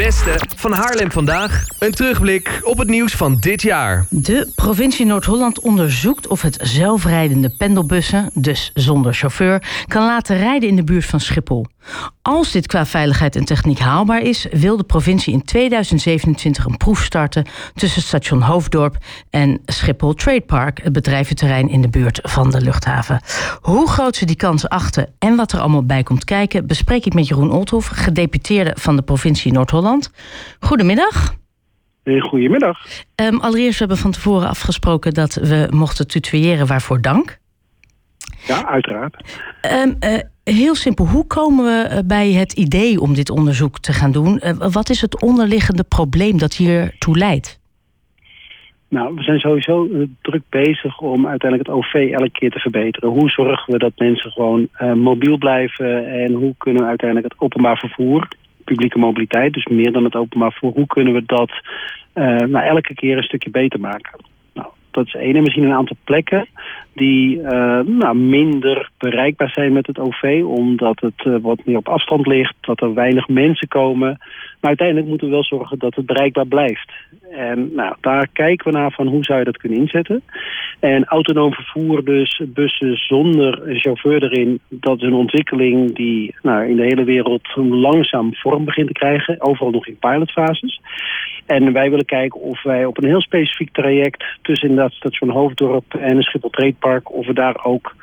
beste van Haarlem vandaag. Een terugblik op het nieuws van dit jaar. De provincie Noord-Holland onderzoekt of het zelfrijdende pendelbussen, dus zonder chauffeur, kan laten rijden in de buurt van Schiphol. Als dit qua veiligheid en techniek haalbaar is, wil de provincie in 2027 een proef starten tussen station Hoofddorp en Schiphol Trade Park, het bedrijventerrein in de buurt van de luchthaven. Hoe groot ze die kans achten en wat er allemaal bij komt kijken, bespreek ik met Jeroen Olthoff, gedeputeerde van de provincie Noord-Holland. Goedemiddag. Goedemiddag. Allereerst, we hebben van tevoren afgesproken dat we mochten tutoyeren, waarvoor dank. Ja, uiteraard. Heel simpel, hoe komen we bij het idee om dit onderzoek te gaan doen? Wat is het onderliggende probleem dat hiertoe leidt? Nou, we zijn sowieso druk bezig om uiteindelijk het OV elke keer te verbeteren. Hoe zorgen we dat mensen gewoon mobiel blijven en hoe kunnen we uiteindelijk het openbaar vervoer, publieke mobiliteit, dus meer dan het openbaar vervoer, hoe kunnen we dat elke keer een stukje beter maken? Dat is één. En we zien een aantal plekken die minder bereikbaar zijn met het OV, omdat het wat meer op afstand ligt, dat er weinig mensen komen. Maar uiteindelijk moeten we wel zorgen dat het bereikbaar blijft. En daar kijken we naar van hoe zou je dat kunnen inzetten. En autonoom vervoer, dus bussen zonder een chauffeur erin, dat is een ontwikkeling die in de hele wereld langzaam vorm begint te krijgen. Overal nog in pilotfases. En wij willen kijken of wij op een heel specifiek traject tussen inderdaad station Hoofddorp en een Schiphol Trade Park, of we daar ook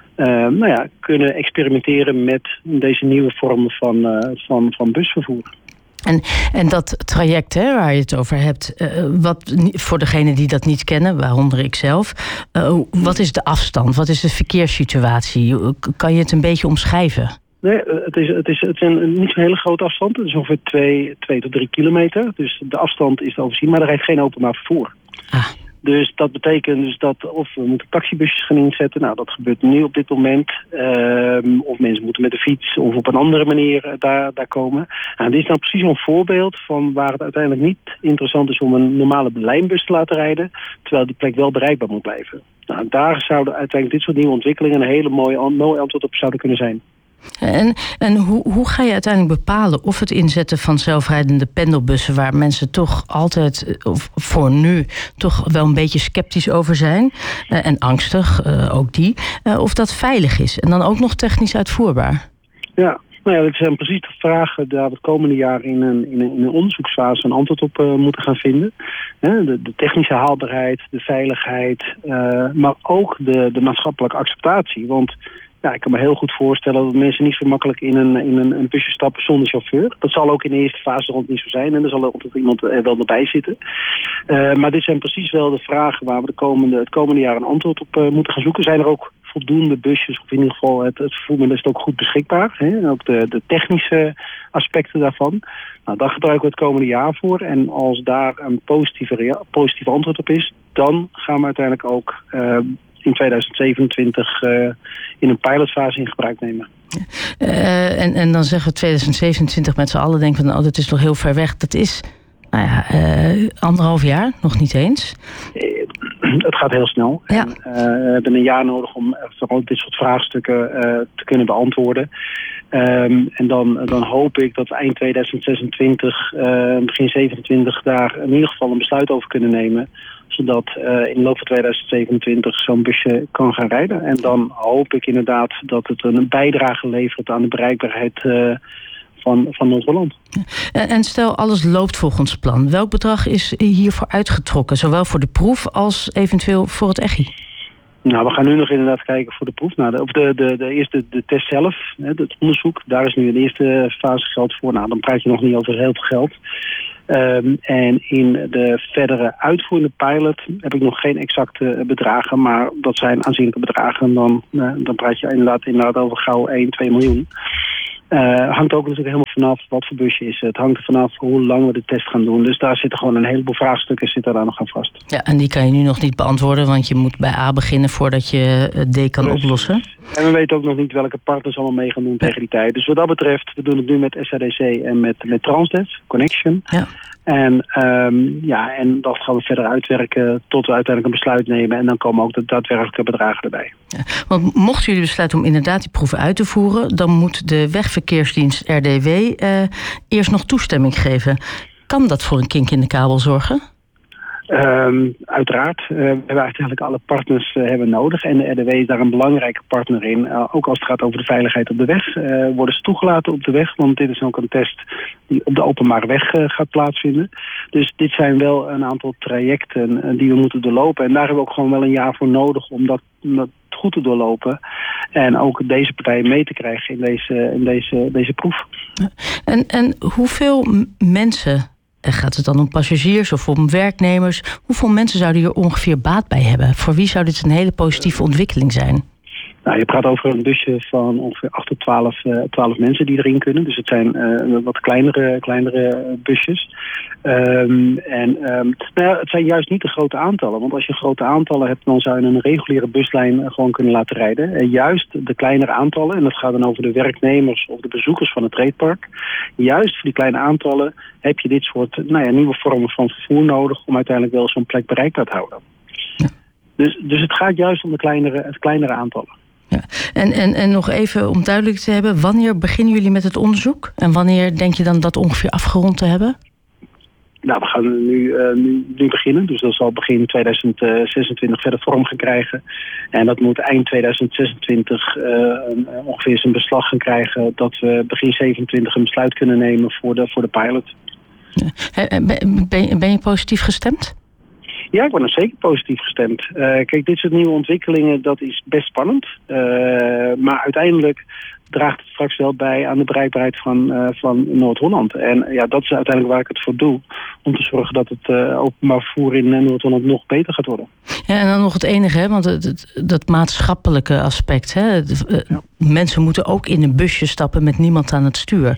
kunnen experimenteren met deze nieuwe vormen van busvervoer. En dat traject waar je het over hebt, wat voor degenen die dat niet kennen, waaronder ik zelf, wat is de afstand? Wat is de verkeerssituatie? Kan je het een beetje omschrijven? Nee, het is niet zo'n hele grote afstand. Het is ongeveer 2 tot 3 kilometer. Dus de afstand is te overzien, maar er rijdt geen openbaar vervoer. Dus dat betekent dus dat of we moeten taxibusjes gaan inzetten. Nou, dat gebeurt nu op dit moment. Of mensen moeten met de fiets of op een andere manier daar komen. Dit is nou precies een voorbeeld van waar het uiteindelijk niet interessant is om een normale lijnbus te laten rijden, terwijl die plek wel bereikbaar moet blijven. Daar zouden uiteindelijk dit soort nieuwe ontwikkelingen een hele mooi antwoord op zouden kunnen zijn. En hoe ga je uiteindelijk bepalen of het inzetten van zelfrijdende pendelbussen, waar mensen toch altijd, of voor nu, toch wel een beetje sceptisch over zijn, en angstig, ook die, of dat veilig is en dan ook nog technisch uitvoerbaar? Ja. Dat zijn precies de vragen waar we het komende jaar in een onderzoeksfase een antwoord op moeten gaan vinden. De technische haalbaarheid, de veiligheid, maar ook de maatschappelijke acceptatie. Want ik kan me heel goed voorstellen dat mensen niet zo makkelijk in een busje stappen zonder chauffeur. Dat zal ook in de eerste fase rond niet zo zijn en er zal altijd iemand wel erbij zitten. Maar dit zijn precies wel de vragen waar we het komende jaar een antwoord op moeten gaan zoeken. Zijn er ook voldoende busjes, of in ieder geval het vervoermiddel is ook goed beschikbaar. Ook de technische aspecten daarvan. Daar gebruiken we het komende jaar voor. En als daar een positief antwoord op is, dan gaan we uiteindelijk ook in 2027 in een pilotfase in gebruik nemen. En dan zeggen we 2027 met z'n allen, denken we, dat is nog heel ver weg. Dat is 1,5 jaar, nog niet eens. Het gaat heel snel. Ja. We hebben een jaar nodig om vooral dit soort vraagstukken te kunnen beantwoorden. En dan hoop ik dat we eind 2026, begin 27 daar in ieder geval een besluit over kunnen nemen, zodat in de loop van 2027 zo'n busje kan gaan rijden. En dan hoop ik inderdaad dat het een bijdrage levert aan de bereikbaarheid van Noord-Holland. En stel, alles loopt volgens plan. Welk bedrag is hiervoor uitgetrokken? Zowel voor de proef als eventueel voor het EGI? We gaan nu nog inderdaad kijken voor de proef. De test zelf, het onderzoek, daar is nu in de eerste fase geld voor. Dan praat je nog niet over heel veel geld. En in de verdere uitvoerende pilot heb ik nog geen exacte bedragen, maar dat zijn aanzienlijke bedragen. Dan praat je inderdaad over gauw 1-2 miljoen. Hangt ook natuurlijk helemaal vanaf wat voor busje is. Het hangt er vanaf hoe lang we de test gaan doen. Dus daar zitten gewoon een heleboel vraagstukken daar nog aan vast. Ja, en die kan je nu nog niet beantwoorden, want je moet bij A beginnen voordat je D kan oplossen. En we weten ook nog niet welke partners allemaal mee gaan doen tegen die tijd. Dus wat dat betreft, we doen het nu met SADC en met Transdev, Connection. Ja. En dat gaan we verder uitwerken tot we uiteindelijk een besluit nemen. En dan komen ook de daadwerkelijke bedragen erbij. Ja, want mochten jullie besluiten om inderdaad die proeven uit te voeren, dan moet de wegverkeersdienst RDW eerst nog toestemming geven. Kan dat voor een kink in de kabel zorgen? Uiteraard. We hebben eigenlijk alle partners hebben nodig. En de RDW is daar een belangrijke partner in. Ook als het gaat over de veiligheid op de weg. Worden ze toegelaten op de weg. Want dit is ook een test die op de openbare weg gaat plaatsvinden. Dus dit zijn wel een aantal trajecten die we moeten doorlopen. En daar hebben we ook gewoon wel een jaar voor nodig om dat goed te doorlopen. En ook deze partijen mee te krijgen in deze proef. En hoeveel mensen... Gaat het dan om passagiers of om werknemers? Hoeveel mensen zouden hier ongeveer baat bij hebben? Voor wie zou dit een hele positieve ontwikkeling zijn? Nou, je praat over een busje van ongeveer 8 tot 12 mensen die erin kunnen. Dus het zijn wat kleinere busjes. Het zijn juist niet de grote aantallen. Want als je grote aantallen hebt, dan zou je een reguliere buslijn gewoon kunnen laten rijden. En juist de kleinere aantallen, en dat gaat dan over de werknemers of de bezoekers van het treedpark. Juist voor die kleine aantallen heb je dit soort nieuwe vormen van vervoer nodig om uiteindelijk wel zo'n plek bereikbaar te houden. Ja. Dus het gaat juist om het kleinere aantallen. Ja. En nog even om duidelijk te hebben, wanneer beginnen jullie met het onderzoek? En wanneer denk je dan dat ongeveer afgerond te hebben? Nou, we gaan nu beginnen. Dus dat zal begin 2026 verder vorm gaan krijgen. En dat moet eind 2026 ongeveer zijn beslag gaan krijgen. Dat we begin 27 een besluit kunnen nemen voor de pilot. Ja. Ben je positief gestemd? Ja, ik ben nog zeker positief gestemd. Kijk, dit soort nieuwe ontwikkelingen, dat is best spannend. Maar uiteindelijk draagt het straks wel bij aan de bereikbaarheid van Noord-Holland. En dat is uiteindelijk waar ik het voor doe. Om te zorgen dat het openbaar vervoer in Noord-Holland nog beter gaat worden. Ja, en dan nog het enige, hè, want dat maatschappelijke aspect. Hè, mensen moeten ook in een busje stappen met niemand aan het stuur.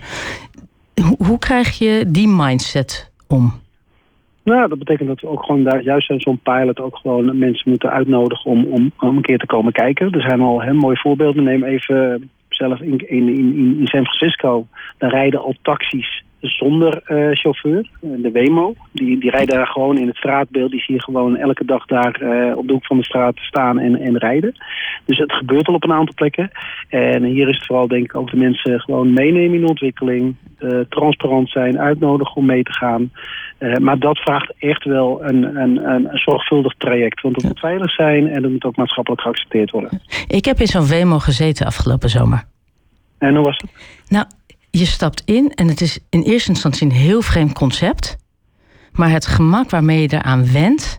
Hoe krijg je die mindset om? Nou, dat betekent dat we ook gewoon daar juist in zo'n pilot ook gewoon mensen moeten uitnodigen om een keer te komen kijken. Er zijn al heel mooie voorbeelden. Neem even zelf in San Francisco. Daar rijden al taxis zonder chauffeur. De Waymo. Die rijden daar gewoon in het straatbeeld. Die zie je gewoon elke dag daar op de hoek van de straat staan en rijden. Dus het gebeurt al op een aantal plekken. En hier is het vooral denk ik ook de mensen gewoon meenemen in de ontwikkeling. Transparant zijn, uitnodigen om mee te gaan. Maar dat vraagt echt wel een zorgvuldig traject. Want het moet veilig zijn en het moet ook maatschappelijk geaccepteerd worden. Ik heb in zo'n Waymo gezeten afgelopen zomer. En hoe was het? Nou, je stapt in en het is in eerste instantie een heel vreemd concept. Maar het gemak waarmee je eraan went,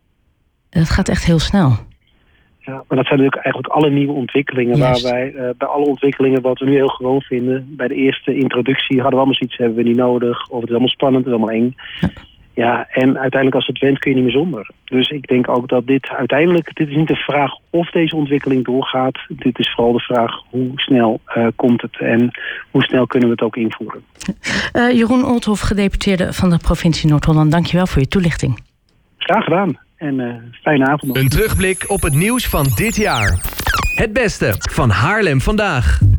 dat gaat echt heel snel. Ja, maar dat zijn natuurlijk eigenlijk alle nieuwe ontwikkelingen. Juist. Waar wij bij alle ontwikkelingen wat we nu heel gewoon vinden. Bij de eerste introductie hadden we allemaal zoiets, hebben we niet nodig. Of het is allemaal spannend, het is allemaal eng. Ja, en uiteindelijk als het went kun je niet meer zonder. Dus ik denk ook dat dit is niet de vraag of deze ontwikkeling doorgaat. Dit is vooral de vraag hoe snel komt het en hoe snel kunnen we het ook invoeren. Jeroen Olthoff, gedeputeerde van de provincie Noord-Holland. Dankjewel voor je toelichting. Graag gedaan en fijne avond nog. Een terugblik op het nieuws van dit jaar. Het beste van Haarlem vandaag.